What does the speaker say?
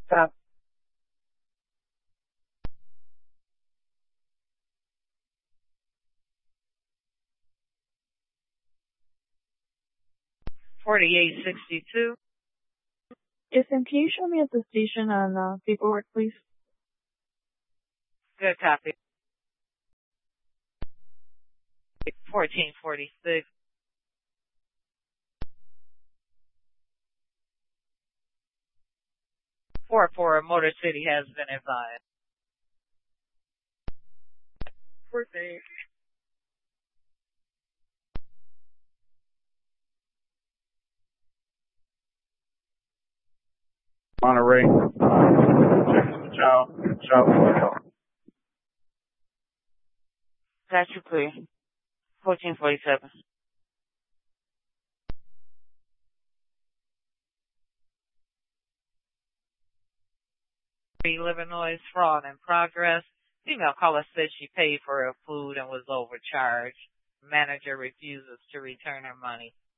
Stop. $48.62. Yes, and can you show me at the station on paperwork, please? Good copy. 1446. 44 Motor City has been advised. Birthday. Monterey. Ciao. Got you clear. 1447. Illinois fraud in progress. Female caller said she paid for her food and was overcharged. Manager refuses to return her money.